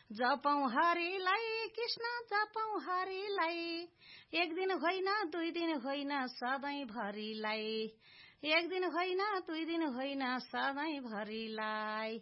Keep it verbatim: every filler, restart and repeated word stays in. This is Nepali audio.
जपौं हरिलाई कृष्ण जपौं हरिलाई एक दिन होइन दुई दिन होइन सधैँभरिलाई एक दिन होइन दुई दिन होइन सधैँभरिलाई